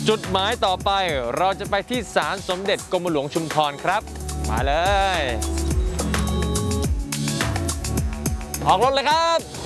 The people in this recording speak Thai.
จุดหมายต่อไปเราจะไปที่ศาลสมเด็จกรมหลวงชุมพรครับมาเลยออกรถเลยครับ